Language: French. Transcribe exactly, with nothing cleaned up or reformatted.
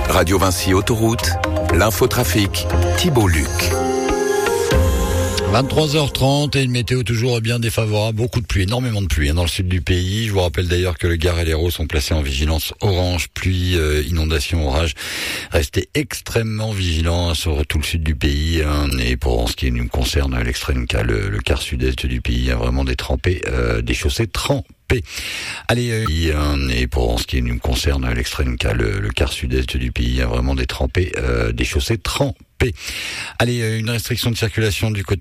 Radio Vinci Autoroute, l'infotrafic, Thibault Luc. vingt-trois heures trente et une météo toujours bien défavorable, beaucoup de pluie, énormément de pluie hein, dans le sud du pays. Je vous rappelle d'ailleurs que le Gard et l'Hérault sont placés en vigilance orange, pluie, euh, inondation, orage. Restez extrêmement vigilants hein, sur tout le sud du pays hein, et pour en ce qui nous concerne l'extrême cas, le, le quart sud-est du pays, hein, vraiment des trempés, euh, des chaussées trempées. Allez, euh, et pour en ce qui nous concerne l'extrême cas, le, le quart sud-est du pays, hein, vraiment des trempés, euh, des chaussées trempées. Allez, une restriction de circulation du côté